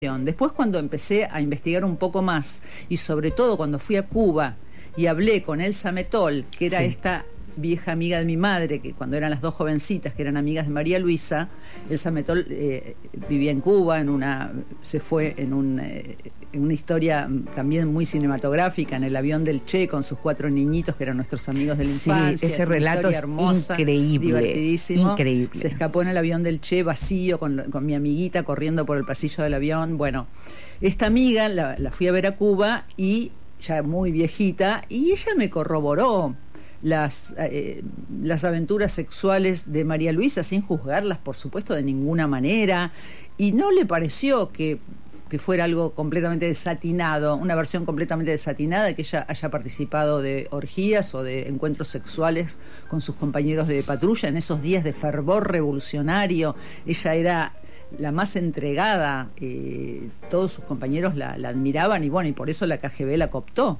Después, cuando empecé a investigar un poco más, y sobre todo cuando fui a Cuba y hablé con Elsa Metol, que era esta vieja amiga de mi madre, que cuando eran las dos jovencitas, que eran amigas de María Luisa, Elsa Metol vivía en Cuba, se fue en una historia también muy cinematográfica, en el avión del Che, con sus 4 niñitos, que eran nuestros amigos de la infancia. Ese relato es hermosa, increíble, divertidísimo. Increíble. Se escapó en el avión del Che vacío, con mi amiguita corriendo por el pasillo del avión. Bueno, esta amiga la fui a ver a Cuba, y ya muy viejita, y ella me corroboró las aventuras sexuales de María Luisa, sin juzgarlas, por supuesto, de ninguna manera, y no le pareció que fuera algo completamente desatinado, una versión completamente desatinada, de que ella haya participado de orgías o de encuentros sexuales con sus compañeros de patrulla en esos días de fervor revolucionario. Ella era la más entregada, todos sus compañeros la admiraban, y bueno, y por eso la KGB la cooptó.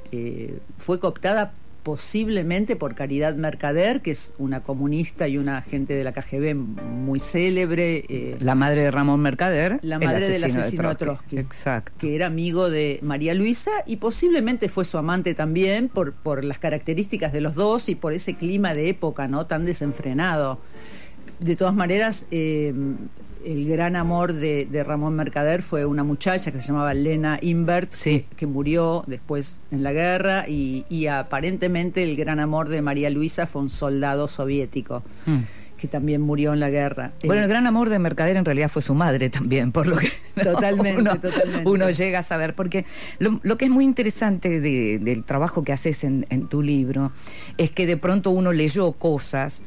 Fue cooptada posiblemente por Caridad Mercader, que es una comunista y una agente de la KGB muy célebre. La madre de Ramón Mercader. La madre del asesino de Trotsky. Exacto. Que era amigo de María Luisa, y posiblemente fue su amante también, por las características de los dos y por ese clima de época, ¿no?, tan desenfrenado. De todas maneras, el gran amor de Ramón Mercader fue una muchacha que se llamaba Lena Imbert, que murió después en la guerra, y aparentemente el gran amor de María Luisa fue un soldado soviético que también murió en la guerra. Bueno, el gran amor de Mercader en realidad fue su madre también, por lo que totalmente. Uno llega a saber, porque lo que es muy interesante del trabajo que haces en tu libro es que de pronto uno leyó cosas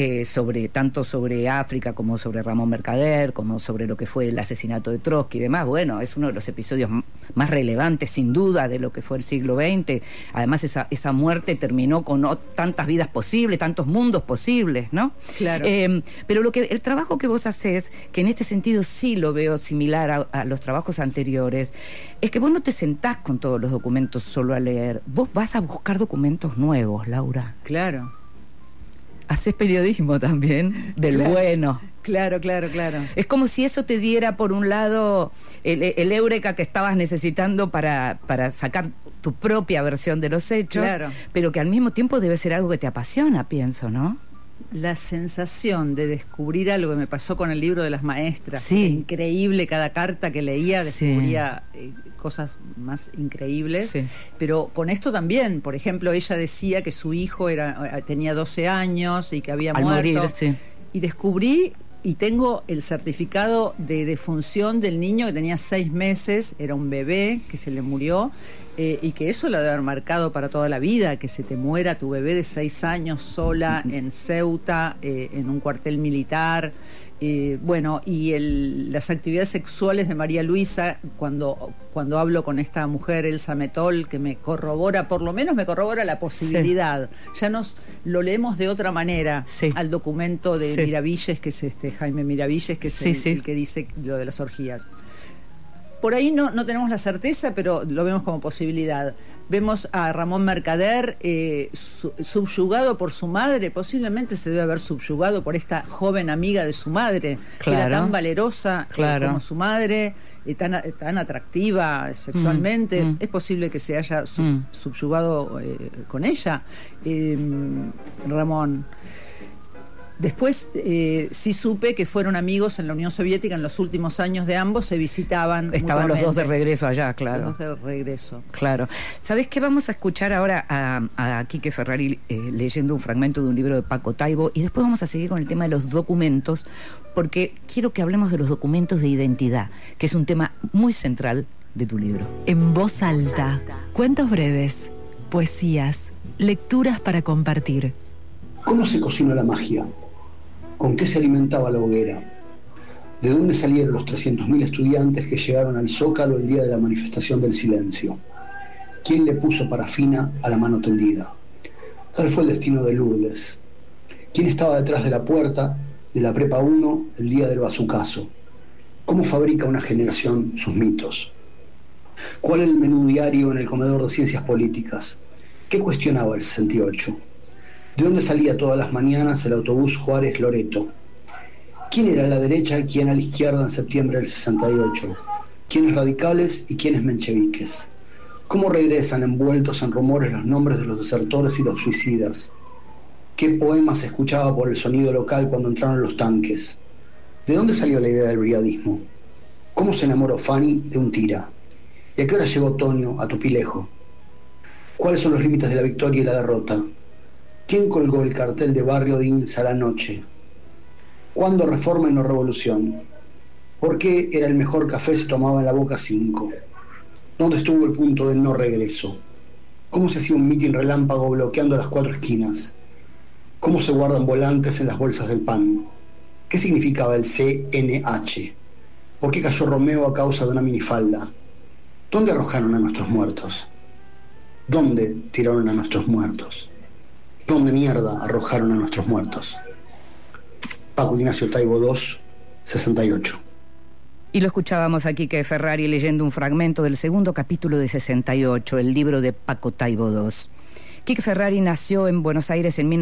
tanto sobre África como sobre Ramón Mercader, como sobre lo que fue el asesinato de Trotsky y demás. Bueno, es uno de los episodios más relevantes, sin duda, de lo que fue el siglo XX. Además, esa muerte terminó con tantas vidas posibles, tantos mundos posibles, ¿no? Claro. Pero el trabajo que vos hacés, que en este sentido sí lo veo similar a los trabajos anteriores, es que vos no te sentás con todos los documentos solo a leer. Vos vas a buscar documentos nuevos, Laura. Claro. Haces periodismo también, bueno. Claro. Es como si eso te diera, por un lado, el éureka que estabas necesitando para sacar tu propia versión de los hechos, pero que al mismo tiempo debe ser algo que te apasiona, pienso, ¿no? La sensación de descubrir algo que me pasó con el libro de las maestras, increíble, cada carta que leía descubría cosas más increíbles, pero con esto también. Por ejemplo, ella decía que su hijo tenía 12 años y que había muerto, y descubrí, y tengo el certificado de defunción del niño, que tenía 6 meses, era un bebé que se le murió, y que eso lo debe haber marcado para toda la vida, que se te muera tu bebé de 6 años sola en Ceuta, en un cuartel militar. Bueno, y las actividades sexuales de María Luisa, cuando hablo con esta mujer, Elsa Metol, que me corrobora, por lo menos me corrobora la posibilidad. Ya lo leemos de otra manera al documento de Miravilles, que es Jaime Miravilles, que es el que dice lo de las orgías. Por ahí no tenemos la certeza, pero lo vemos como posibilidad. Vemos a Ramón Mercader subyugado por su madre. Posiblemente se debe haber subyugado por esta joven amiga de su madre, que era tan valerosa como su madre, tan atractiva sexualmente. Es posible que se haya subyugado con ella, Ramón. Después sí supe que fueron amigos en la Unión Soviética. En los últimos años de ambos se visitaban. Estaban los dos de regreso allá, claro. Los dos de regreso. Claro. ¿Sabés qué? Vamos a escuchar ahora a Quique Ferrari leyendo un fragmento de un libro de Paco Taibo, y después vamos a seguir con el tema de los documentos, porque quiero que hablemos de los documentos de identidad, que es un tema muy central de tu libro. En voz alta, cuentos breves, poesías, lecturas para compartir. ¿Cómo se cocinó la magia? ¿Con qué se alimentaba la hoguera? ¿De dónde salieron los 300.000 estudiantes que llegaron al Zócalo el día de la manifestación del silencio? ¿Quién le puso parafina a la mano tendida? ¿Cuál fue el destino de Lourdes? ¿Quién estaba detrás de la puerta de la Prepa 1 el día del bazucazo? ¿Cómo fabrica una generación sus mitos? ¿Cuál es el menú diario en el comedor de ciencias políticas? ¿Qué cuestionaba el 68? ¿De dónde salía todas las mañanas el autobús Juárez-Loreto? ¿Quién era a la derecha y quién a la izquierda en septiembre del 68? quiénes radicales y quiénes mencheviques. ¿Cómo regresan envueltos en rumores los nombres de los desertores y los suicidas? ¿Qué poema se escuchaba por el sonido local cuando entraron los tanques? ¿De dónde salió la idea del brigadismo? ¿Cómo se enamoró Fanny de un tira? ¿Y a qué hora llegó Toño a Tupilejo? ¿Cuáles son los límites de la victoria y la derrota? ¿Quién colgó el cartel de Barrio de Insa la noche? ¿Cuándo reforma y no revolución? ¿Por qué era el mejor café se tomaba en la Boca 5? ¿Dónde estuvo el punto del no regreso? ¿Cómo se hacía un mitin relámpago bloqueando las 4 esquinas? ¿Cómo se guardan volantes en las bolsas del pan? ¿Qué significaba el CNH? ¿Por qué cayó Romeo a causa de una minifalda? ¿Dónde arrojaron a nuestros muertos? ¿Dónde tiraron a nuestros muertos? ¿Dónde mierda arrojaron a nuestros muertos? Paco Ignacio Taibo II, 68. Y lo escuchábamos aquí, Quique Ferrari, leyendo un fragmento del segundo capítulo de 68, el libro de Paco Taibo II. Quique Ferrari nació en Buenos Aires en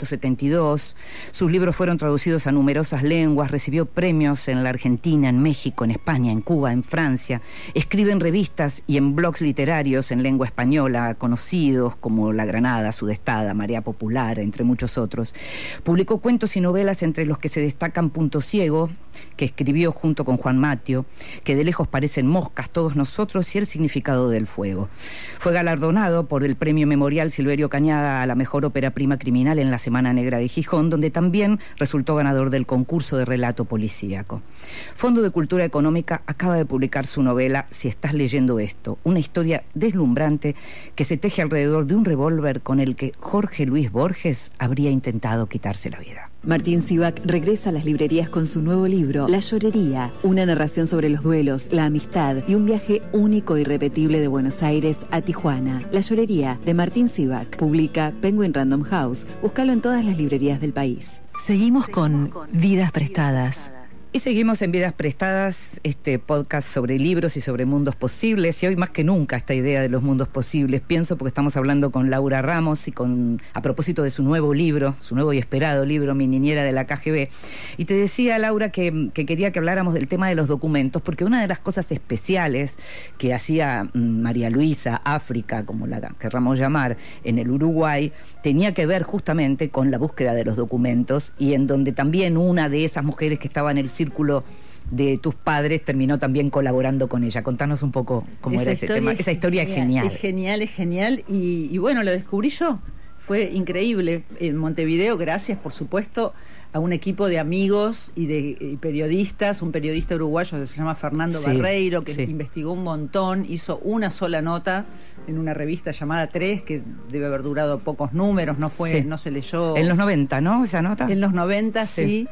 1972. Sus libros fueron traducidos a numerosas lenguas, recibió premios en la Argentina, en México, en España, en Cuba, en Francia. Escribe en revistas y en blogs literarios en lengua española, conocidos como La Granada, Sudestada, Marea Popular, entre muchos otros. Publicó cuentos y novelas, entre los que se destacan Punto Ciego, que escribió junto con Juan Matio, Que de lejos parecen moscas, Todos nosotros y El significado del fuego. Fue galardonado por el Premio Memorial Silverio Cañada a la mejor ópera prima criminal en la Semana Negra de Gijón, donde también resultó ganador del concurso de relato policíaco. Fondo de Cultura Económica acaba de publicar su novela Si estás leyendo esto, una historia deslumbrante que se teje alrededor de un revólver con el que Jorge Luis Borges habría intentado quitarse la vida. Martín Sivak regresa a las librerías con su nuevo libro, La Llorería, una narración sobre los duelos, la amistad y un viaje único e irrepetible de Buenos Aires a Tijuana. La Llorería, de Martín Sivak, publica Penguin Random House. Búscalo en todas las librerías del país. Seguimos con Vidas Prestadas. Y seguimos en Vidas Prestadas, este podcast sobre libros y sobre mundos posibles, y hoy más que nunca esta idea de los mundos posibles, pienso porque estamos hablando con Laura Ramos y a propósito de su nuevo libro, su nuevo y esperado libro, Mi niñera de la KGB. Y te decía, Laura, que quería que habláramos del tema de los documentos, porque una de las cosas especiales que hacía María Luisa, África, como la querramos llamar, en el Uruguay, tenía que ver justamente con la búsqueda de los documentos, y en donde también una de esas mujeres que estaba en el círculo de tus padres terminó también colaborando con ella. Contanos un poco cómo era ese tema. Esa historia es genial. Es genial. Y bueno, lo descubrí yo. Fue increíble. En Montevideo, gracias, por supuesto, a un equipo de amigos y de periodistas, un periodista uruguayo que se llama Fernando Barreiro, que investigó un montón, hizo una sola nota en una revista llamada 3, que debe haber durado pocos números, no se leyó. En los 90, ¿no? Esa nota. En los 90, sí.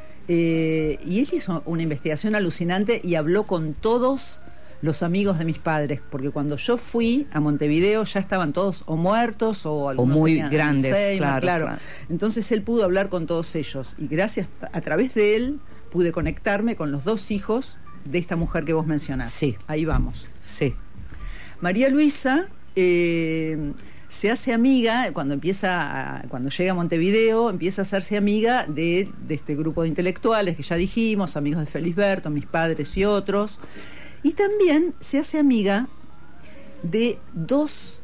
Y él hizo una investigación alucinante y habló con todos los amigos de mis padres, porque cuando yo fui a Montevideo ya estaban todos o muertos o algunos muy grandes, Alzheimer, claro. Entonces él pudo hablar con todos ellos y gracias a través de él pude conectarme con los 2 hijos de esta mujer que vos mencionás. Sí. Ahí vamos. Sí. María Luisa se hace amiga cuando llega a Montevideo, empieza a hacerse amiga de este grupo de intelectuales que ya dijimos, amigos de Felisberto, mis padres y otros. Y también se hace amiga de 2,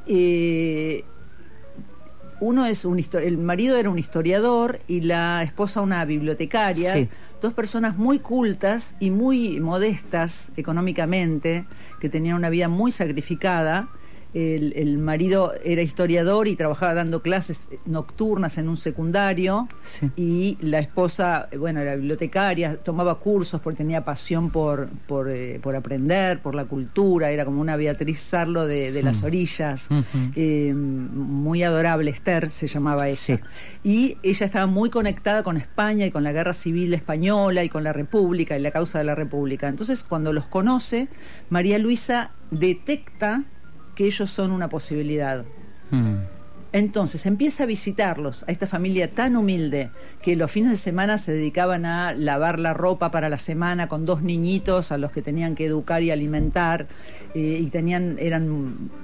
uno es el marido era un historiador y la esposa una bibliotecaria, 2 personas muy cultas y muy modestas económicamente, que tenían una vida muy sacrificada. El marido era historiador y trabajaba dando clases nocturnas en un secundario, y la esposa, era bibliotecaria, tomaba cursos porque tenía pasión por aprender, por la cultura, era como una Beatriz Sarlo de las orillas, muy adorable, Esther se llamaba ella. Y ella estaba muy conectada con España y con la guerra civil española y con la República y la causa de la República. Entonces, cuando los conoce, María Luisa detecta que ellos son una posibilidad. Entonces empieza a visitarlos, a esta familia tan humilde, que los fines de semana se dedicaban a lavar la ropa para la semana con 2 niñitos a los que tenían que educar y alimentar, y eran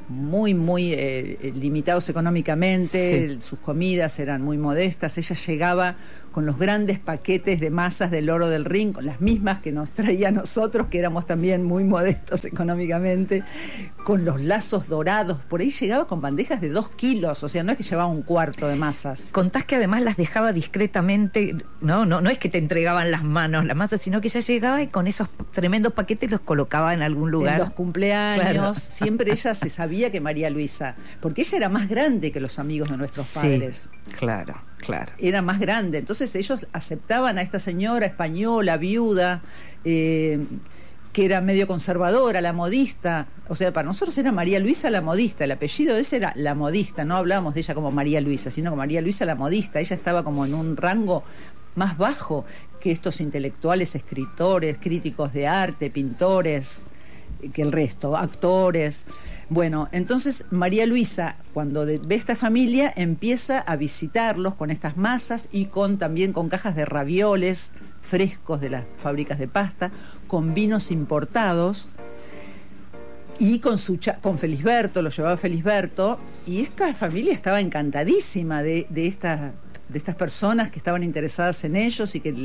muy, muy limitados económicamente, sus comidas eran muy modestas. Ella llegaba con los grandes paquetes de masas del Oro del Rin, con las mismas que nos traía a nosotros, que éramos también muy modestos económicamente, con los lazos dorados. Por ahí llegaba con bandejas de 2 kilos, o sea, no es que llevaba un cuarto de masas. Contás que además las dejaba discretamente, no es que te entregaban las manos la masa, sino que ella llegaba y con esos tremendos paquetes los colocaba en algún lugar. En los cumpleaños, siempre ella se sabía que María Luisa, porque ella era más grande que los amigos de nuestros padres. Claro. Era más grande, entonces ellos aceptaban a esta señora española, viuda, que era medio conservadora, la modista. O sea, para nosotros era María Luisa la modista, el apellido de ese era la modista, no hablábamos de ella como María Luisa, sino como María Luisa la modista. Ella estaba como en un rango más bajo que estos intelectuales, escritores, críticos de arte, pintores, que el resto, actores. Bueno, entonces María Luisa, cuando ve esta familia, empieza a visitarlos con estas masas y también con cajas de ravioles frescos de las fábricas de pasta, con vinos importados y con Felisberto, lo llevaba Felisberto, y esta familia estaba encantadísima de estas personas que estaban interesadas en ellos y que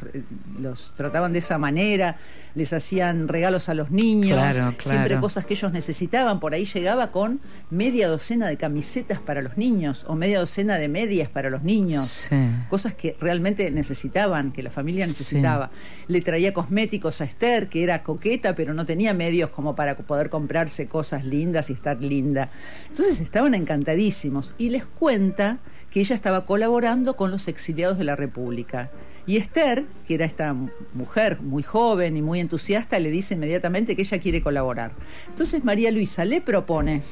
los trataban de esa manera, les hacían regalos a los niños, siempre cosas que ellos necesitaban. Por ahí llegaba con media docena de camisetas para los niños o media docena de medias para los niños, cosas que realmente necesitaban, que la familia necesitaba. Le traía cosméticos a Esther, que era coqueta, pero no tenía medios como para poder comprarse cosas lindas y estar linda. Entonces estaban encantadísimos y les cuenta que ella estaba colaborando con los exiliados de la República. Y Esther, que era esta mujer muy joven y muy entusiasta, le dice inmediatamente que ella quiere colaborar. Entonces María Luisa le propone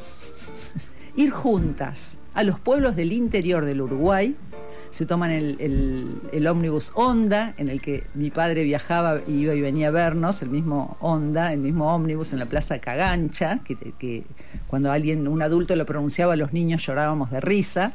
ir juntas a los pueblos del interior del Uruguay. Se toman el ómnibus Honda, en el que mi padre viajaba, iba y venía a vernos, el mismo Honda, el mismo ómnibus en la Plaza Cagancha, que cuando un adulto lo pronunciaba, los niños llorábamos de risa.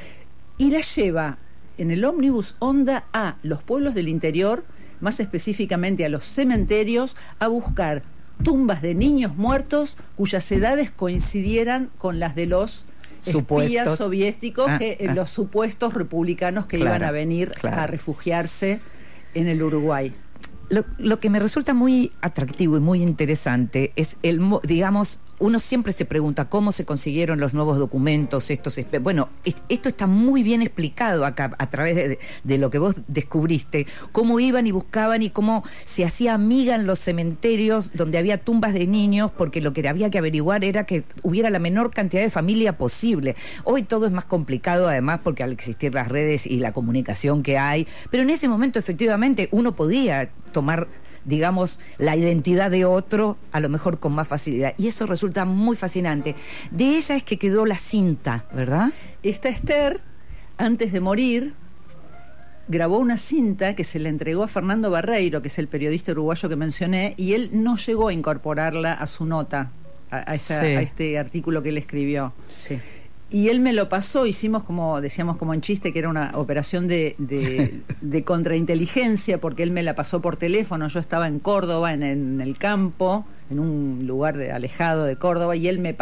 Y la lleva en el ómnibus Honda a los pueblos del interior, más específicamente a los cementerios, a buscar tumbas de niños muertos cuyas edades coincidieran con las de los espías soviéticos, los supuestos republicanos que iban a venir a refugiarse en el Uruguay. Lo que me resulta muy atractivo y muy interesante es digamos, uno siempre se pregunta cómo se consiguieron los nuevos documentos, bueno, esto está muy bien explicado acá a través de lo que vos descubriste, cómo iban y buscaban y cómo se hacía amiga en los cementerios donde había tumbas de niños, porque lo que había que averiguar era que hubiera la menor cantidad de familia posible. Hoy todo es más complicado, además, porque al existir las redes y la comunicación que hay, pero en ese momento efectivamente uno podía tomar, digamos, la identidad de otro, a lo mejor con más facilidad. Y eso resulta muy fascinante. De ella es que quedó la cinta, ¿verdad? Esta Esther, antes de morir, grabó una cinta que se le entregó a Fernando Barreiro, que es el periodista uruguayo que mencioné, y él no llegó a incorporarla a su nota, a este artículo que él escribió. Sí. Y él me lo pasó, hicimos decíamos como en chiste, que era una operación de contrainteligencia, porque él me la pasó por teléfono. Yo estaba en Córdoba, en el campo, en un lugar alejado de Córdoba, y él me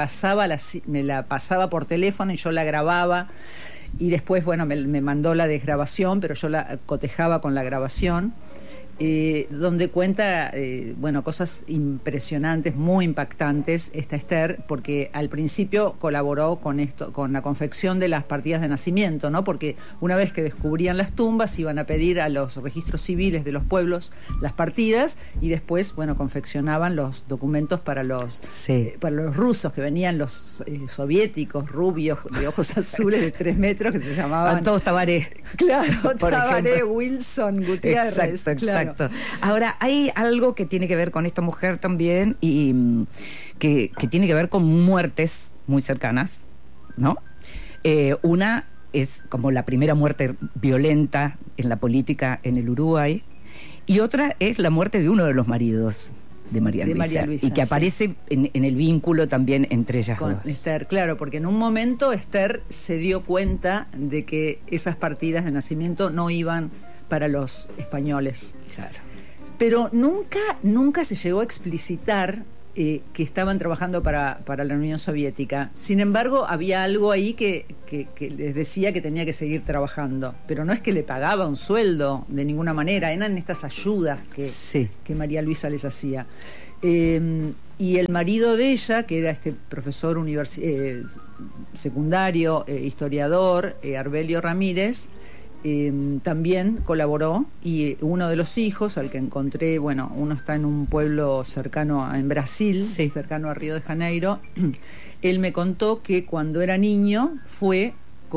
la pasaba por teléfono y yo la grababa. Y después, bueno, me mandó la desgrabación, pero yo la cotejaba con la grabación. Donde cuenta cosas impresionantes, muy impactantes, esta Esther, porque al principio colaboró con la confección de las partidas de nacimiento, ¿no? Porque una vez que descubrían las tumbas, iban a pedir a los registros civiles de los pueblos las partidas, y después, confeccionaban los documentos para los rusos, que venían los soviéticos, rubios, de ojos azules de 3 metros, que se llamaban todos Tabaré. Claro, Tabaré, Wilson, Gutiérrez. Exacto. Ahora, hay algo que tiene que ver con esta mujer también, y que tiene que ver con muertes muy cercanas, ¿no? Una es como la primera muerte violenta en la política en el Uruguay, y otra es la muerte de uno de los maridos de María Luisa, y que aparece en el vínculo también entre ellas con dos. Esther, claro, porque en un momento Esther se dio cuenta de que esas partidas de nacimiento no iban para los españoles. Claro. Pero nunca se llegó a explicitar que estaban trabajando para la Unión Soviética. Sin embargo, había algo ahí que les decía que tenía que seguir trabajando, pero no es que le pagaba un sueldo de ninguna manera, eran estas ayudas que María Luisa les hacía. Y el marido de ella, que era este profesor secundario, historiador, Arbelio Ramírez, también colaboró, y uno de los hijos al que encontré, bueno, uno está en un pueblo cercano en Brasil, cercano a Río de Janeiro. Él me contó que cuando era niño fue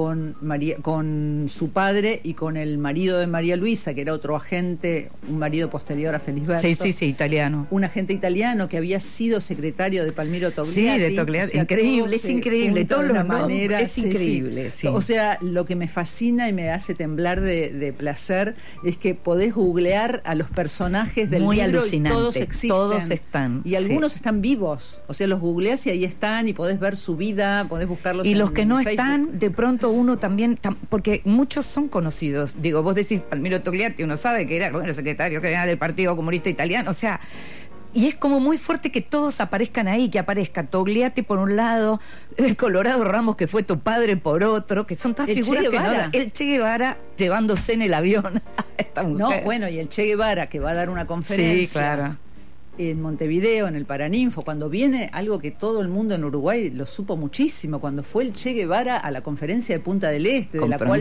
con su padre y con el marido de María Luisa, que era otro agente, un marido posterior a Felisberto. Sí, italiano. Un agente italiano que había sido secretario de Palmiro Togliatti. Sí, de Togliatti. O sea, increíble, es increíble. Todos los nombres, es increíble. Sí. O sea, lo que me fascina y me hace temblar de placer es que podés googlear a los personajes del Muy libro alucinante. Y todos existen. Todos están. Y algunos están vivos. O sea, los googleás y ahí están y podés ver su vida, podés buscarlos y los que no Facebook. están, de pronto uno también, porque muchos son conocidos. Digo, vos decís Palmiro Togliatti, uno sabe que era el secretario general del Partido Comunista Italiano, o sea, y es como muy fuerte que todos aparezcan ahí, que aparezca Togliatti por un lado, el Colorado Ramos, que fue tu padre, por otro, que son todas figuras que no da. El Che Guevara llevándose en el avión a esta mujer. No, bueno, y el Che Guevara, que va a dar una conferencia. Sí, claro. En Montevideo, en el Paraninfo, cuando viene algo que todo el mundo en Uruguay lo supo muchísimo, cuando fue el Che Guevara a la conferencia de Punta del Este, de la cual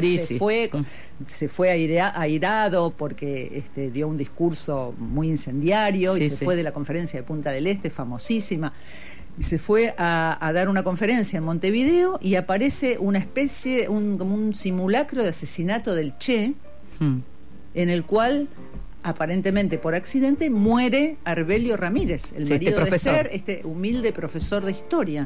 se fue airado porque dio un discurso muy incendiario y se fue de la conferencia de Punta del Este, famosísima, y se fue a dar una conferencia en Montevideo y aparece una especie, como un simulacro de asesinato del Che, en el cual aparentemente por accidente muere Arbelio Ramírez, el marido de Esther, este humilde profesor de historia.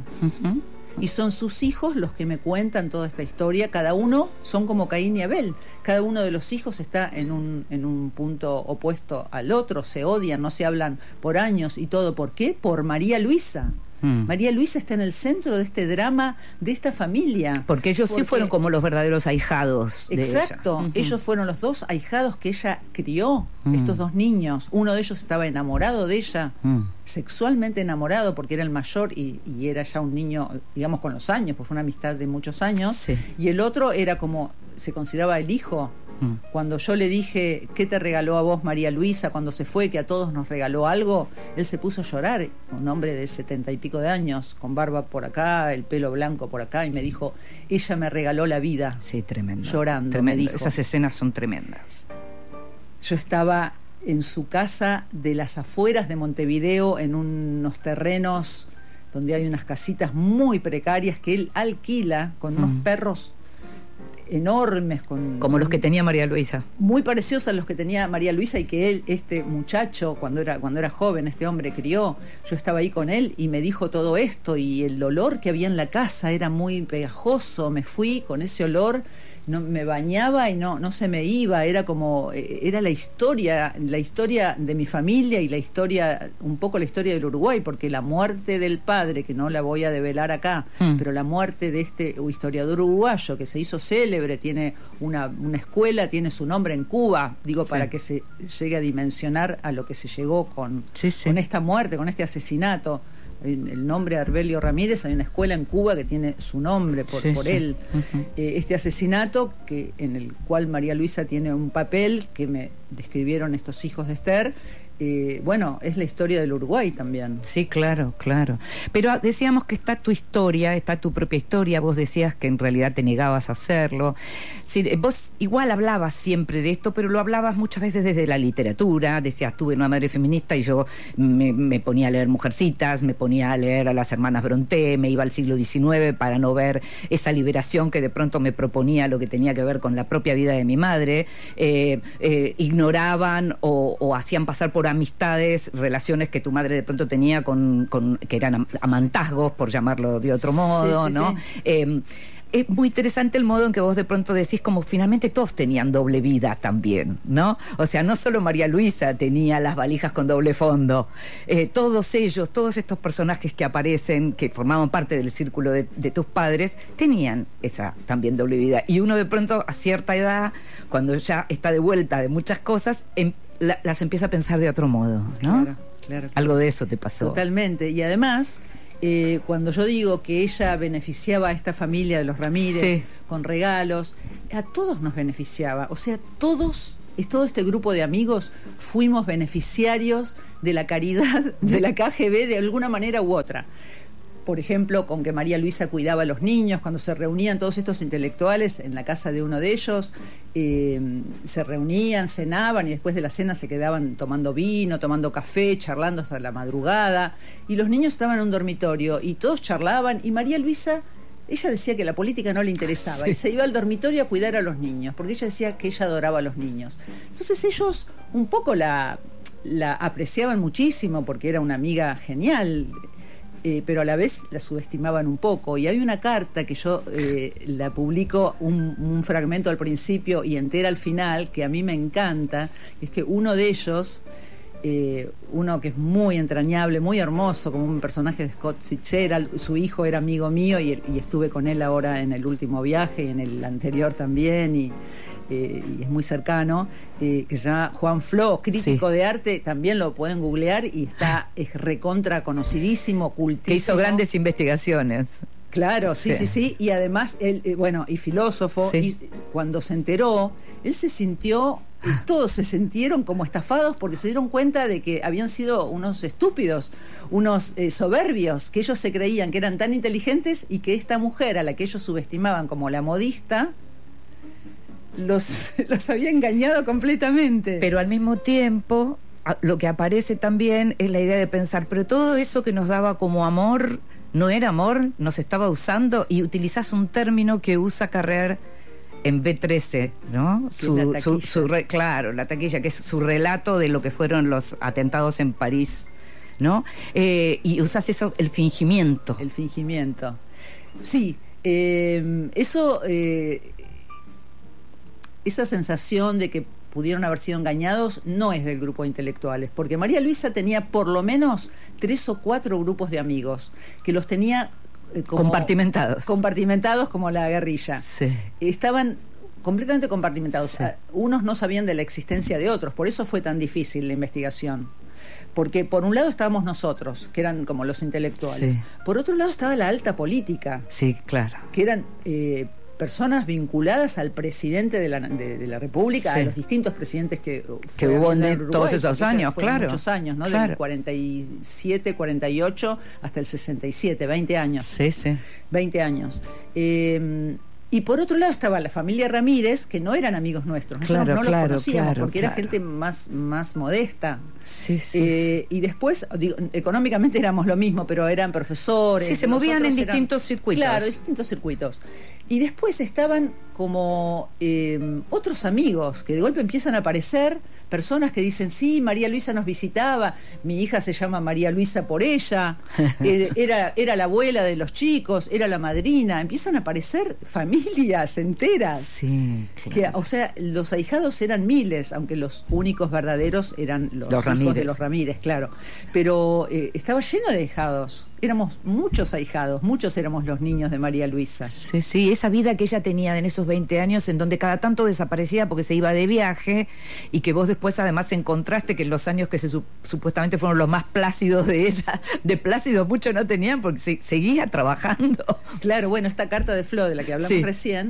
Y son sus hijos los que me cuentan toda esta historia. Cada uno son como Caín y Abel. Cada uno de los hijos está en un punto opuesto al otro. Se odian, no se hablan por años y todo. ¿Por qué? Por María Luisa. María Luisa está en el centro de este drama de esta familia. Porque ellos sí fueron como los verdaderos ahijados de exacto, ella. Ellos fueron los dos ahijados que ella crió, estos dos niños. Uno de ellos estaba enamorado de ella, sexualmente enamorado, porque era el mayor y era ya un niño, digamos, con los años, pues fue una amistad de muchos años. Y el otro era como, se consideraba el hijo. Cuando yo le dije, ¿qué te regaló a vos María Luisa cuando se fue, que a todos nos regaló algo? Él se puso a llorar, un hombre de 70 y pico de años, con barba por acá, el pelo blanco por acá, y me dijo, ella me regaló la vida. Sí, tremendo. Llorando, tremendo. me dijo. Esas escenas son tremendas. Yo estaba en su casa de las afueras de Montevideo, en unos terrenos donde hay unas casitas muy precarias que él alquila con unos perros enormes, como los que tenía María Luisa, muy parecidos a los que tenía María Luisa, y que él, este muchacho, cuando era joven, este hombre crió. Yo estaba ahí con él y me dijo todo esto, y el olor que había en la casa era muy pegajoso. Me fui con ese olor, no me bañaba y no se me iba. Era como, era la historia de mi familia y un poco la historia del Uruguay, porque la muerte del padre, que no la voy a develar acá, pero la muerte de este historiador uruguayo que se hizo célebre, tiene una escuela, tiene su nombre en Cuba, para que se llegue a dimensionar a lo que se llegó con esta muerte, con este asesinato. El nombre de Arbelio Ramírez, hay una escuela en Cuba que tiene su nombre por él. Este asesinato, en el cual María Luisa tiene un papel que me describieron estos hijos de Esther. Bueno, es la historia del Uruguay también. Sí, claro. Pero decíamos que está tu historia, está tu propia historia. Vos decías que en realidad te negabas a hacerlo. Sí, vos igual hablabas siempre de esto, pero lo hablabas muchas veces desde la literatura. Decías, tuve una madre feminista y yo me ponía a leer Mujercitas, me ponía a leer a las hermanas Brontë, me iba al siglo XIX para no ver esa liberación que de pronto me proponía lo que tenía que ver con la propia vida de mi madre. Ignoraban o hacían pasar por amistades, relaciones que tu madre de pronto tenía que eran amantazgos, por llamarlo de otro modo, ¿no? Es muy interesante el modo en que vos de pronto decís como finalmente todos tenían doble vida también, ¿no? O sea, no solo María Luisa tenía las valijas con doble fondo, todos ellos, todos estos personajes que aparecen, que formaban parte del círculo de tus padres, tenían esa también doble vida. Y uno de pronto a cierta edad, cuando ya está de vuelta de muchas cosas, las empieza a pensar de otro modo, ¿no? claro. Algo de eso te pasó. Totalmente. Y además, cuando yo digo que ella beneficiaba a esta familia de los Ramírez con regalos, a todos nos beneficiaba. O sea, todo este grupo de amigos fuimos beneficiarios de la caridad de la KGB de alguna manera u otra. Por ejemplo, con que María Luisa cuidaba a los niños, cuando se reunían todos estos intelectuales en la casa de uno de ellos, se reunían, cenaban y después de la cena se quedaban tomando vino, tomando café, charlando hasta la madrugada, y los niños estaban en un dormitorio y todos charlaban, y María Luisa, ella decía que la política no le interesaba y se iba al dormitorio a cuidar a los niños, porque ella decía que ella adoraba a los niños. Entonces ellos un poco la apreciaban muchísimo porque era una amiga genial, pero a la vez la subestimaban un poco. Y hay una carta que yo la publico un fragmento al principio y entera al final, que a mí me encanta, es que uno de ellos, uno que es muy entrañable, muy hermoso, como un personaje de Scott Fitzgerald, su hijo era amigo mío y estuve con él ahora en el último viaje y en el anterior también, y es muy cercano, que se llama Juan Flo, crítico de arte, también lo pueden googlear y es recontra conocidísimo, cultísimo. Que hizo grandes investigaciones. Claro, sí. Y además, él, y filósofo, y cuando se enteró, él se sintió, todos se sintieron como estafados porque se dieron cuenta de que habían sido unos estúpidos, unos soberbios, que ellos se creían que eran tan inteligentes y que esta mujer a la que ellos subestimaban como la modista, los había engañado completamente. Pero al mismo tiempo, lo que aparece también es la idea de pensar, pero todo eso que nos daba como amor, no era amor, nos estaba usando, y utilizás un término que usa Carrer en B13, ¿no? Claro, la taquilla, que es su relato de lo que fueron los atentados en París, ¿no? Y usás eso, el fingimiento. El fingimiento. Sí, eso... esa sensación de que pudieron haber sido engañados no es del grupo de intelectuales, porque María Luisa tenía por lo menos 3 o 4 grupos de amigos, que los tenía compartimentados como la guerrilla. Sí. Estaban completamente compartimentados. Sí. Unos no sabían de la existencia de otros, por eso fue tan difícil la investigación. Porque por un lado estábamos nosotros, que eran como los intelectuales. Sí. Por otro lado estaba la alta política. Sí, claro. Que eran... personas vinculadas al presidente de la República, a los distintos presidentes que hubo en Uruguay, todos esos años, claro. Muchos años, ¿no? Claro. Del 47, 48 hasta el 67, 20 años. Sí. 20 años. Y por otro lado estaba la familia Ramírez, que no eran amigos nuestros, nosotros no los conocíamos, porque era gente más modesta. Sí. Y después, económicamente éramos lo mismo, pero eran profesores. Sí, se movían en distintos circuitos. Claro, distintos circuitos. Y después estaban como otros amigos, que de golpe empiezan a aparecer personas que dicen, sí, María Luisa nos visitaba, mi hija se llama María Luisa por ella, era la abuela de los chicos, era la madrina, empiezan a aparecer familias enteras. Sí, claro. O sea, los ahijados eran miles, aunque los únicos verdaderos eran los hijos Ramírez. De los Ramírez, claro. Pero estaba lleno de ahijados. Éramos muchos ahijados, muchos éramos los niños de María Luisa. Sí, esa vida que ella tenía en esos 20 años, en donde cada tanto desaparecía porque se iba de viaje, y que vos después además encontraste que los años que supuestamente fueron los más plácidos de ella, de plácido mucho no tenían porque seguía trabajando. Claro, bueno, esta carta de Flo de la que hablamos recién,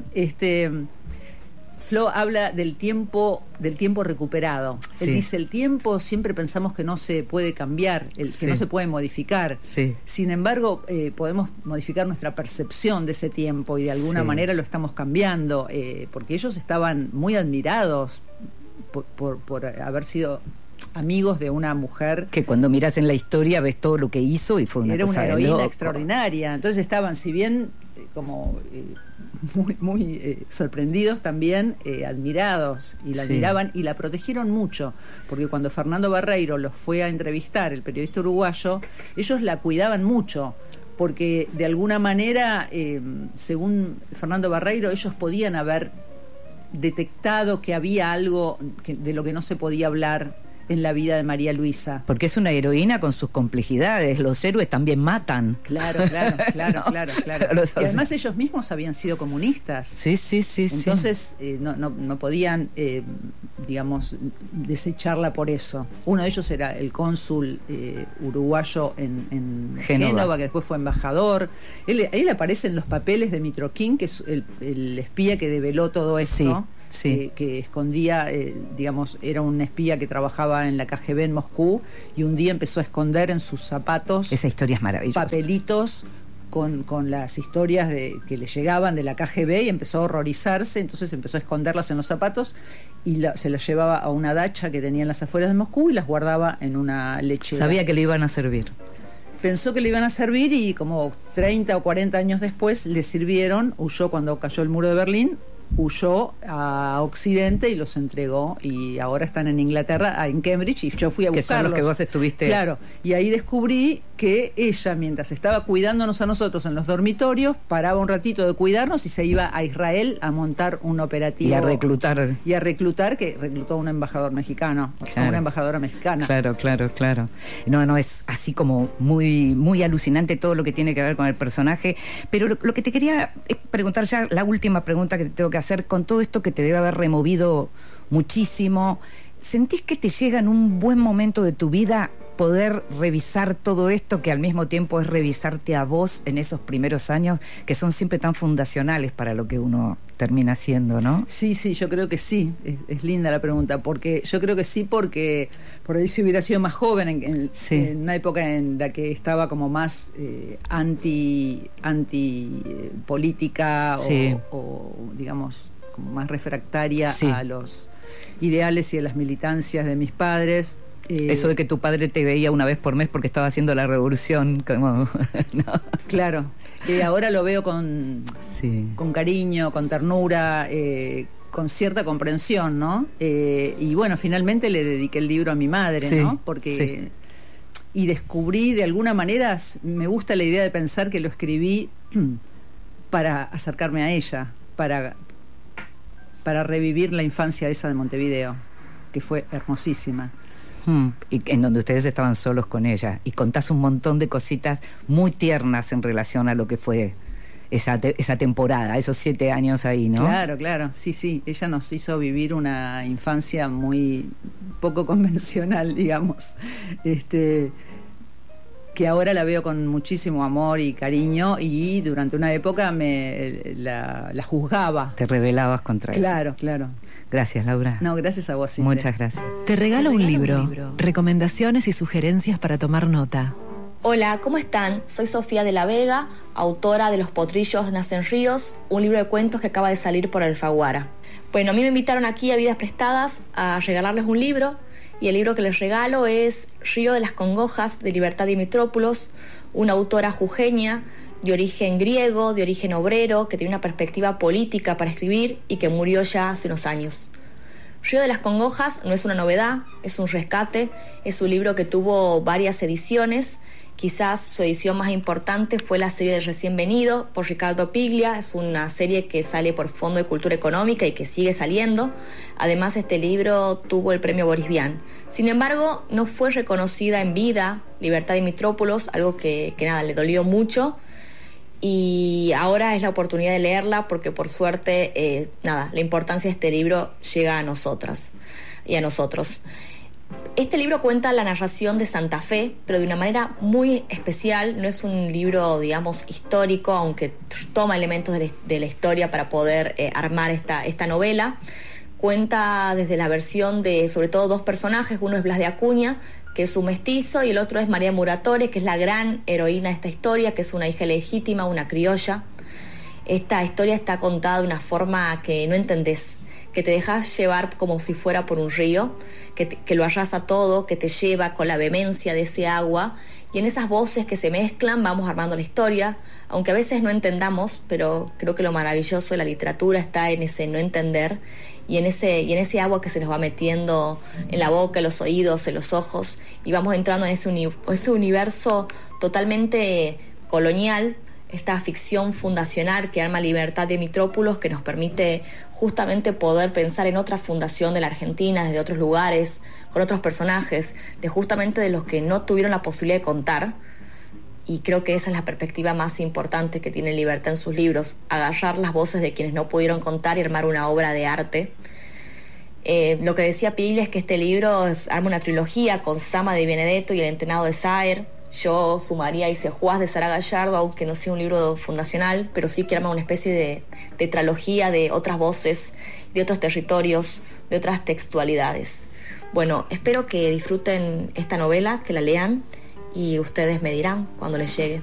Flo habla del tiempo recuperado. Sí. Él dice, el tiempo siempre pensamos que no se puede cambiar, que no se puede modificar. Sí. Sin embargo, podemos modificar nuestra percepción de ese tiempo y de alguna manera lo estamos cambiando, porque ellos estaban muy admirados por haber sido amigos de una mujer que cuando miras en la historia ves todo lo que hizo y fue una cosa era una heroína extraordinaria. Entonces estaban, si bien como muy sorprendidos, también admirados, y la admiraban y la protegieron mucho, porque cuando Fernando Barreiro los fue a entrevistar, el periodista uruguayo, ellos la cuidaban mucho, porque de alguna manera, según Fernando Barreiro, ellos podían haber detectado que había algo de lo que no se podía hablar en la vida de María Luisa. Porque es una heroína con sus complejidades, los héroes también matan. Claro. Y además ellos mismos habían sido comunistas. Sí. Entonces no podían, digamos, desecharla por eso. Uno de ellos era el cónsul uruguayo en Génova, que después fue embajador. Él aparece en los papeles de Mitroquín, que es el espía que develó todo esto. Sí. Que escondía, digamos, era un espía que trabajaba en la KGB en Moscú, y un día empezó a esconder en sus zapatos, esa historia es maravillosa, papelitos con las historias que le llegaban de la KGB, y empezó a horrorizarse. Entonces empezó a esconderlas en los zapatos y se las llevaba a una dacha que tenía en las afueras de Moscú y las guardaba en una lechera. Sabía que le iban a servir. Pensó que le iban a servir, y como 30 o 40 años después le sirvieron. Huyó cuando cayó el muro de Berlín, huyó a Occidente y los entregó, y ahora están en Inglaterra, en Cambridge, y yo fui a buscarlos. Que son los que vos estuviste. Claro, y ahí descubrí que ella, mientras estaba cuidándonos a nosotros en los dormitorios, paraba un ratito de cuidarnos y se iba a Israel a montar un operativo. Y a reclutar. Que reclutó a un embajador mexicano, a una embajadora mexicana. Claro. No, es así como muy, muy alucinante todo lo que tiene que ver con el personaje. Pero lo que te quería preguntar, ya la última pregunta que te tengo que hacer, con todo esto que te debe haber removido muchísimo, ¿sentís que te llega en un buen momento de tu vida poder revisar todo esto, que al mismo tiempo es revisarte a vos en esos primeros años, que son siempre tan fundacionales para lo que uno termina haciendo, ¿no? Sí, yo creo que sí. Es linda la pregunta, porque yo creo que sí, porque por ahí si hubiera sido más joven, en una época en la que estaba como más anti política, o digamos como más refractaria a los ideales y a las militancias de mis padres. Eso de que tu padre te veía una vez por mes porque estaba haciendo la revolución, como, ¿no? Claro, ahora lo veo con cariño, con ternura, con cierta comprensión, ¿no? Y bueno, finalmente le dediqué el libro a mi madre, ¿no? Porque y descubrí, de alguna manera, me gusta la idea de pensar que lo escribí para acercarme a ella, para revivir la infancia esa de Montevideo, que fue hermosísima. Y en donde ustedes estaban solos con ella, y contás un montón de cositas muy tiernas en relación a lo que fue esa temporada, esos 7 años ahí, ¿no? Claro, sí, ella nos hizo vivir una infancia muy poco convencional, digamos, que ahora la veo con muchísimo amor y cariño, y durante una época la juzgaba. Te rebelabas contra eso. Claro. Gracias, Laura. No, gracias a vos, Cintia. Muchas gracias. Te regalo un libro. Recomendaciones y sugerencias para tomar nota. Hola, ¿cómo están? Soy Sofía de la Vega, autora de Los potrillos nacen ríos, un libro de cuentos que acaba de salir por Alfaguara. Bueno, a mí me invitaron aquí a Vidas Prestadas a regalarles un libro, y el libro que les regalo es Río de las Congojas, de Libertad Dimitrópulos, una autora jujeña de origen griego, de origen obrero, que tiene una perspectiva política para escribir y que murió ya hace unos años. Río de las Congojas no es una novedad, es un rescate, es un libro que tuvo varias ediciones. Quizás su edición más importante fue la serie de Recién Venido por Ricardo Piglia. Es una serie que sale por Fondo de Cultura Económica y que sigue saliendo. Además, este libro tuvo el premio Boris Vian. Sin embargo, no fue reconocida en vida Libertad Dimitrópulos, algo que le dolió mucho. Y ahora es la oportunidad de leerla, porque por suerte, la importancia de este libro llega a nosotras y a nosotros. Este libro cuenta la narración de Santa Fe, pero de una manera muy especial. No es un libro, digamos, histórico, aunque toma elementos de la historia para poder armar esta novela. Cuenta desde la versión de, sobre todo, 2 personajes. Uno es Blas de Acuña, que es su mestizo, y el otro es María Muratore, que es la gran heroína de esta historia, que es una hija legítima, una criolla. Esta historia está contada de una forma que no entendés, que te dejas llevar como si fuera por un río, que lo arrasa todo, que te lleva con la vehemencia de ese agua, y en esas voces que se mezclan vamos armando la historia, aunque a veces no entendamos, pero creo que lo maravilloso de la literatura está en ese no entender, y en ese agua que se nos va metiendo en la boca, en los oídos, en los ojos, y vamos entrando en ese universo totalmente colonial, esta ficción fundacional que arma Libertad de Mitrópolos, que nos permite justamente poder pensar en otra fundación de la Argentina, desde otros lugares, con otros personajes, justamente de los que no tuvieron la posibilidad de contar. Y creo que esa es la perspectiva más importante que tiene Libertad en sus libros, agarrar las voces de quienes no pudieron contar y armar una obra de arte. Lo que decía Pili es que este libro arma una trilogía con Sama de Benedetto y El Entrenado de Saer. Yo sumaría Isejuas de Sara Gallardo, aunque no sea un libro fundacional, pero sí que arma una especie de tetralogía de otras voces, de otros territorios, de otras textualidades. Bueno, espero que disfruten esta novela, que la lean y ustedes me dirán cuando les llegue.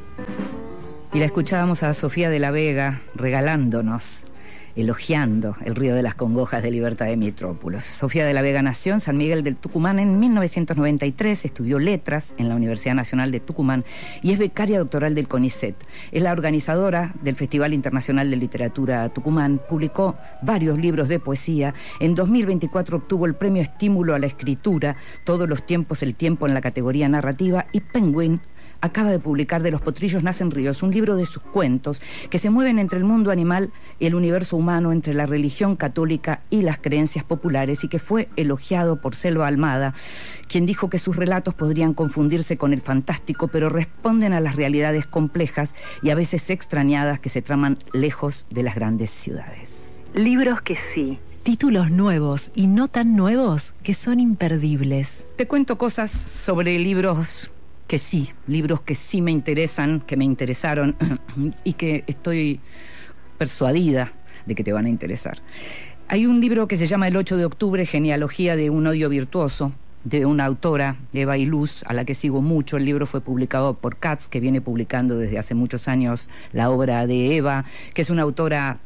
Y la escuchábamos a Sofía de la Vega regalándonos, elogiando El río de las congojas de Libertad de Mitrópolos. Sofía de la Vega nació en San Miguel del Tucumán en 1993, estudió letras en la Universidad Nacional de Tucumán y es becaria doctoral del CONICET. Es la organizadora del Festival Internacional de Literatura Tucumán, publicó varios libros de poesía. En 2024 obtuvo el premio Estímulo a la Escritura, Todos los tiempos, el tiempo en la categoría narrativa, y Penguin acaba de publicar De los potrillos nacen ríos, un libro de sus cuentos que se mueven entre el mundo animal y el universo humano, entre la religión católica y las creencias populares, y que fue elogiado por Selva Almada, quien dijo que sus relatos podrían confundirse con el fantástico, pero responden a las realidades complejas y a veces extrañadas que se traman lejos de las grandes ciudades. Libros que sí. Títulos nuevos y no tan nuevos que son imperdibles. Te cuento cosas sobre libros que sí me interesan, que me interesaron y que estoy persuadida de que te van a interesar. Hay un libro que se llama El 8 de octubre, genealogía de un odio virtuoso, de una autora, Eva Iluz, a la que sigo mucho. El libro fue publicado por Katz, que viene publicando desde hace muchos años la obra de Eva, que es una autora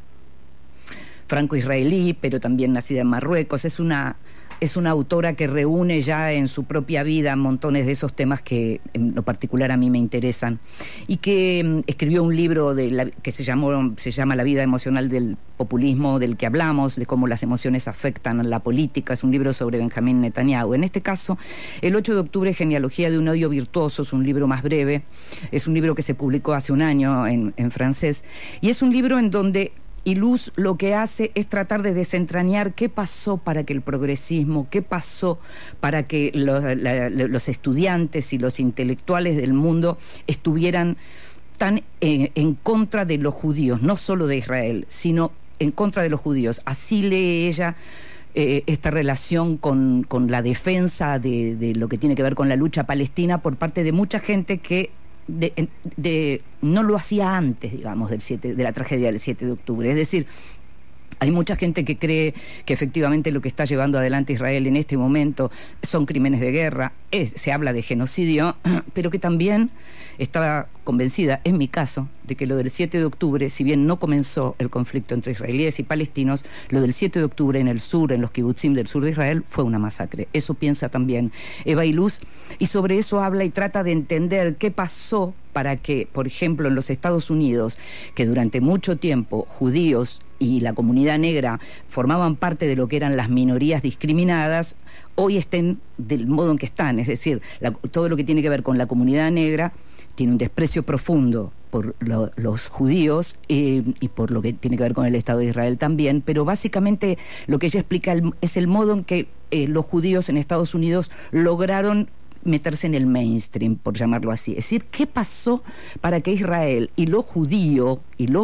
franco-israelí, pero también nacida en Marruecos. Es una autora que reúne ya en su propia vida montones de esos temas que en lo particular a mí me interesan, y que escribió un libro que se llama La vida emocional del populismo, del que hablamos, de cómo las emociones afectan a la política. Es un libro sobre Benjamín Netanyahu. En este caso, El 8 de octubre, genealogía de un odio virtuoso, es un libro más breve, es un libro que se publicó hace un año en francés, y es un libro en donde Iluz lo que hace es tratar de desentrañar qué pasó para que el progresismo, qué pasó para que los estudiantes y los intelectuales del mundo estuvieran tan en contra de los judíos, no solo de Israel, sino en contra de los judíos. Así lee ella esta relación con la defensa de lo que tiene que ver con la lucha palestina por parte de mucha gente que no lo hacía antes, digamos, de la tragedia del 7 de octubre. Es decir, hay mucha gente que cree que efectivamente lo que está llevando adelante Israel en este momento son crímenes de guerra, se habla de genocidio, pero que también estaba convencida, en mi caso, de que lo del 7 de octubre, si bien no comenzó el conflicto entre israelíes y palestinos, lo del 7 de octubre en el sur, en los kibutzim del sur de Israel, fue una masacre. Eso piensa también Eva Iluz, y sobre eso habla y trata de entender qué pasó para que, por ejemplo, en los Estados Unidos, que durante mucho tiempo judíos y la comunidad negra formaban parte de lo que eran las minorías discriminadas, hoy estén del modo en que están. Es decir, todo lo que tiene que ver con la comunidad negra tiene un desprecio profundo por los judíos y por lo que tiene que ver con el Estado de Israel también, pero básicamente lo que ella explica es el modo en que los judíos en Estados Unidos lograron meterse en el mainstream, por llamarlo así. Es decir, ¿qué pasó para que Israel y los judíos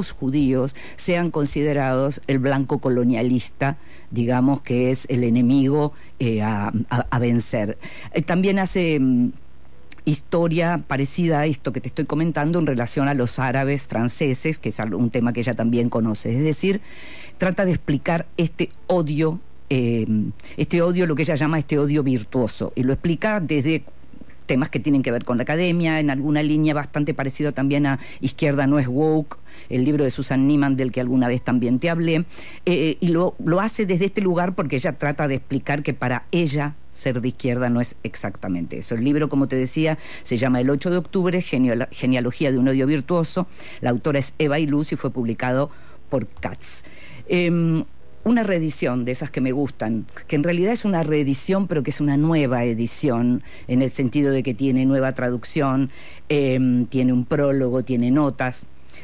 sean considerados el blanco colonialista, digamos, que es el enemigo a vencer? También hace historia parecida a esto que te estoy comentando en relación a los árabes franceses, que es un tema que ella también conoce. Es decir, trata de explicar este odio, lo que ella llama este odio virtuoso, y lo explica desde temas que tienen que ver con la academia, en alguna línea bastante parecido también a Izquierda no es woke, el libro de Susan Neiman del que alguna vez también te hablé, y lo hace desde este lugar porque ella trata de explicar que para ella ser de izquierda no es exactamente eso. El libro, como te decía, se llama El 8 de octubre, genealogía de un odio virtuoso. La autora es Eva Iluz y fue publicado por Katz. Una reedición de esas que me gustan, que en realidad es una reedición, pero que es una nueva edición, en el sentido de que tiene nueva traducción, tiene un prólogo, tiene notas.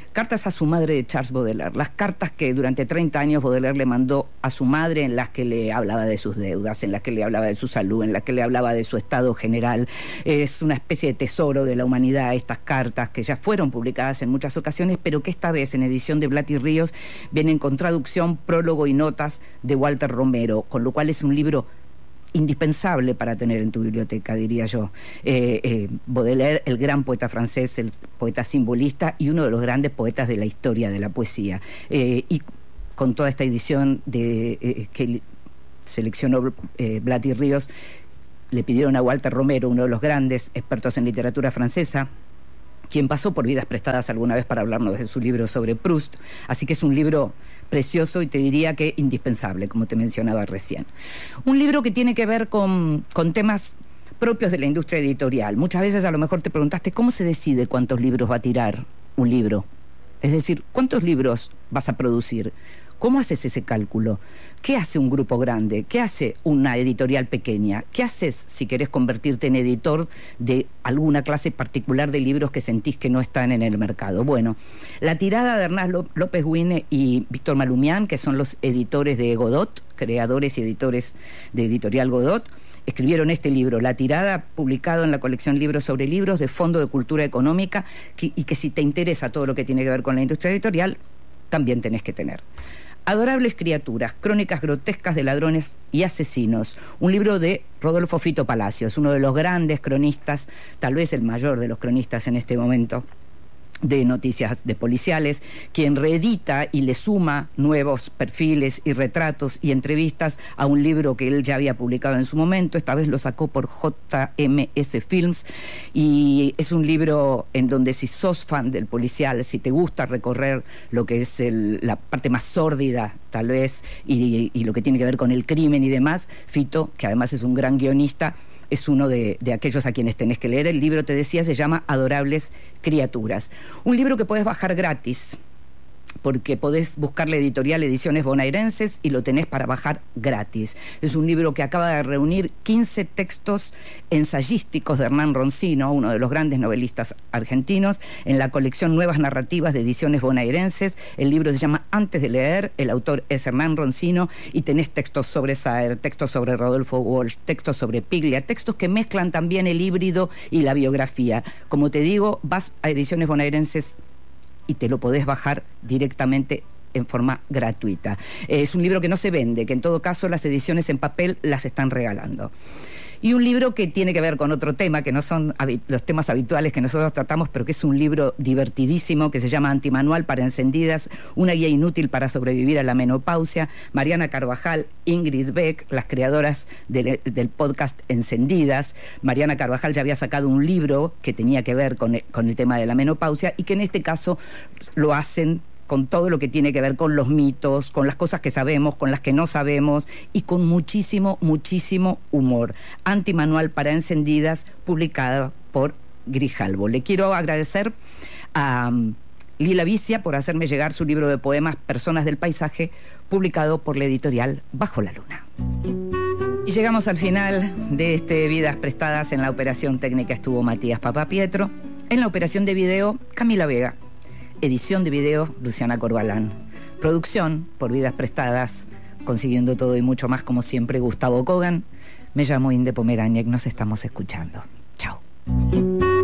Cartas a su madre de Charles Baudelaire, las cartas que durante 30 años Baudelaire le mandó a su madre, en las que le hablaba de sus deudas, en las que le hablaba de su salud, en las que le hablaba de su estado general. Es una especie de tesoro de la humanidad, estas cartas que ya fueron publicadas en muchas ocasiones, pero que esta vez en edición de Blat y Ríos vienen con traducción, prólogo y notas de Walter Romero, con lo cual es un libro indispensable para tener en tu biblioteca, diría yo. Baudelaire, el gran poeta francés, el poeta simbolista y uno de los grandes poetas de la historia de la poesía. Y con toda esta edición que seleccionó Blat y Ríos, le pidieron a Walter Romero, uno de los grandes expertos en literatura francesa, quien pasó por Vidas Prestadas alguna vez para hablarnos de su libro sobre Proust. Así que es un libro precioso y te diría que indispensable, como te mencionaba recién. Un libro que tiene que ver con temas propios de la industria editorial. Muchas veces a lo mejor te preguntaste cómo se decide cuántos libros va a tirar un libro. Es decir, ¿cuántos libros vas a producir? ¿Cómo haces ese cálculo? ¿Qué hace un grupo grande? ¿Qué hace una editorial pequeña? ¿Qué haces si querés convertirte en editor de alguna clase particular de libros que sentís que no están en el mercado? Bueno, la tirada de Hernán López Güine y Víctor Malumián, que son los editores de Godot, creadores y editores de Editorial Godot, escribieron este libro, La Tirada, publicado en la colección Libros sobre Libros de Fondo de Cultura Económica, y que si te interesa todo lo que tiene que ver con la industria editorial, también tenés que tener. Adorables criaturas, crónicas grotescas de ladrones y asesinos. Un libro de Rodolfo Fito Palacios, uno de los grandes cronistas, tal vez el mayor de los cronistas en este momento, de noticias de policiales, quien reedita y le suma nuevos perfiles y retratos y entrevistas a un libro que él ya había publicado en su momento. Esta vez lo sacó por JMS Films y es un libro en donde, si sos fan del policial, si te gusta recorrer lo que es la parte más sórdida tal vez y lo que tiene que ver con el crimen y demás, Fito, que además es un gran guionista, es uno de aquellos a quienes tenés que leer. El libro, te decía, se llama Adorables Criaturas. Un libro que podés bajar gratis, porque podés buscar la editorial Ediciones Bonaerenses y lo tenés para bajar gratis. Es un libro que acaba de reunir 15 textos ensayísticos de Hernán Roncino, uno de los grandes novelistas argentinos, en la colección Nuevas Narrativas de Ediciones Bonaerenses. El libro se llama Antes de leer, el autor es Hernán Roncino, y tenés textos sobre Saer, textos sobre Rodolfo Walsh, textos sobre Piglia, textos que mezclan también el híbrido y la biografía. Como te digo, vas a Ediciones Bonaerenses y te lo podés bajar directamente en forma gratuita. Es un libro que no se vende, que en todo caso las ediciones en papel las están regalando. Y un libro que tiene que ver con otro tema, que no son los temas habituales que nosotros tratamos, pero que es un libro divertidísimo, que se llama Antimanual para encendidas, una guía inútil para sobrevivir a la menopausia. Mariana Carvajal, Ingrid Beck, las creadoras del podcast Encendidas. Mariana Carvajal ya había sacado un libro que tenía que ver con el tema de la menopausia, y que en este caso lo hacen con todo lo que tiene que ver con los mitos, con las cosas que sabemos, con las que no sabemos, y con muchísimo, muchísimo humor. Antimanual para encendidas, publicada por Grijalbo. Le quiero agradecer a Lila Vicia por hacerme llegar su libro de poemas Personas del Paisaje, publicado por la editorial Bajo la Luna. Y llegamos al final de Vidas Prestadas. En la operación técnica estuvo Matías Papapietro, en la operación de video Camila Vega, edición de video Luciana Corbalán, producción por Vidas Prestadas, consiguiendo todo y mucho más como siempre Gustavo Kogan. Me llamo Inde Pomeráñez, nos estamos escuchando.